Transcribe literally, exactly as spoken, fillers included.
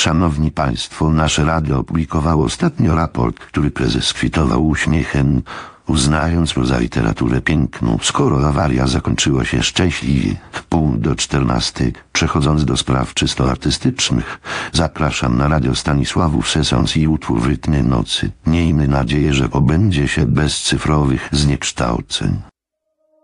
Szanowni Państwo, nasze radio opublikowało ostatnio raport, który prezes kwitował uśmiechem, uznając poza literaturę piękną. Skoro awaria zakończyła się szczęśliwie, w pół do czternastej, przechodząc do spraw czysto artystycznych, zapraszam na radio Stanisławów Sesons i utwór w rytmie nocy. Miejmy nadzieję, że obędzie się bez cyfrowych zniekształceń.